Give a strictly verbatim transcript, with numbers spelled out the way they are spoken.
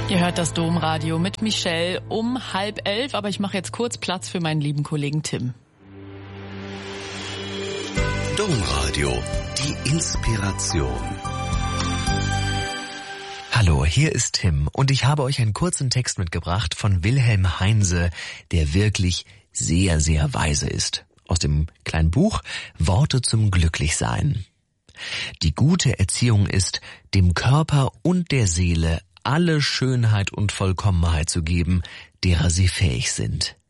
Ihr hört das Domradio mit Michelle um halb elf, aber ich mache jetzt kurz Platz für meinen lieben Kollegen Tim. Domradio, die Inspiration. Hallo, hier ist Tim und ich habe euch einen kurzen Text mitgebracht von Wilhelm Heinse, der wirklich sehr, sehr weise ist. Aus dem kleinen Buch Worte zum Glücklichsein. Die gute Erziehung ist, dem Körper und der Seele alle Schönheit und Vollkommenheit zu geben, derer sie fähig sind.